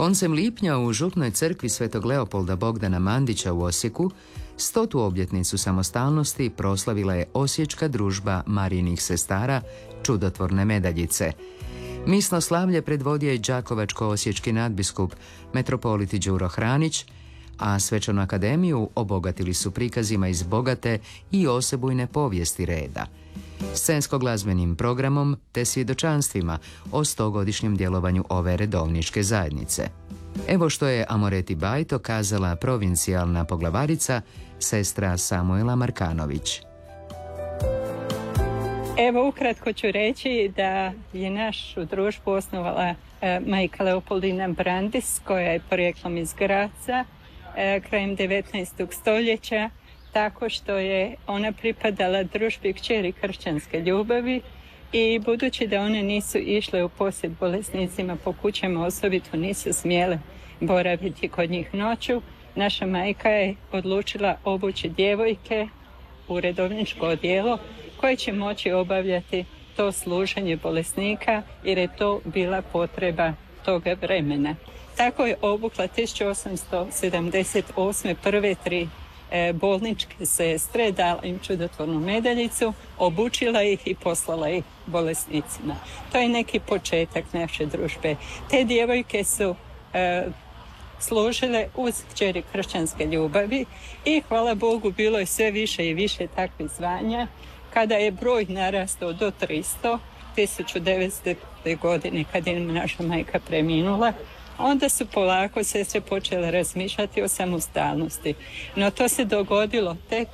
Koncem lipnja u župnoj crkvi Svetog Leopolda Bogdana Mandića u Osijeku 100. obljetnicu samostalnosti proslavila je Osječka družba Marijinih sestara Čudotvorne medaljice. Misno slavlje predvodio je đakovačko-osječki nadbiskup metropoliti Đuro Hranić, a svečanu akademiju obogatili su prikazima iz bogate i osebujne povijesti reda, scensko-glazbenim programom te svjedočanstvima o 100-godišnjem djelovanju ove redovničke zajednice. Evo što je Amoreti Bajto kazala provincijalna poglavarica, sestra Samuela Markanović. Evo, ukratko ću reći da je našu družbu osnovala majka Leopoldina Brandis, koja je porijeklom iz Graca, krajem 19. stoljeća, tako što je ona pripadala družbi kćeri kršćanske ljubavi i budući da one nisu išle u posjet bolesnicima po kućama, osobito nisu smjele boraviti kod njih noću, naša majka je odlučila obući djevojke u redovničko odijelo koje će moći obavljati to služenje bolesnika jer je to bila potreba toga vremena. Tako je obukla 1878. prve 3 bolničke sestre, dala im čudotvornu medaljicu, obučila ih i poslala ih bolesnicima. To je neki početak naše družbe. Te djevojke su služile uz kćeri kršćanske ljubavi i hvala Bogu bilo je sve više i više takvih zvanja. Kada je broj narastao do 300, 1900. godine kad je naša majka preminula, onda su polako sestre počele razmišljati o samostalnosti. No to se dogodilo tek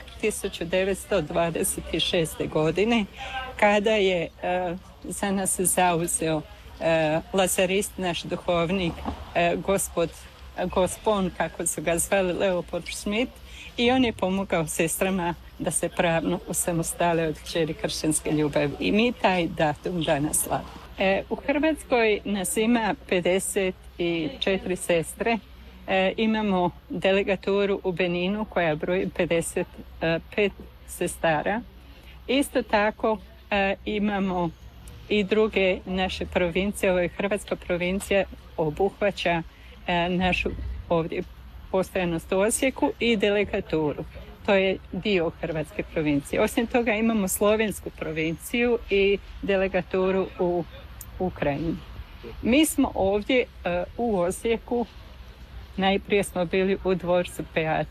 1926. godine kada je za nas zauzeo lazarist, naš duhovnik, gospon, kako su ga zvali, Leopold Schmidt, i on je pomogao sestrama da se pravno osamostale od kćeri kršćanske ljubavi. I mi taj datum danas slavimo. U Hrvatskoj nas ima 54 sestre. Imamo delegaturu u Beninu koja broji 55 sestara. Isto tako imamo i druge naše provincije. Ovo je Hrvatska provincija, obuhvaća našu ovdje postojanost u Osijeku i delegaturu. To je dio Hrvatske provincije. Osim toga imamo Slovensku provinciju i delegaturu u Ukrajini. Mi smo ovdje u Osijeku, najprije smo bili u dvorcu pejača.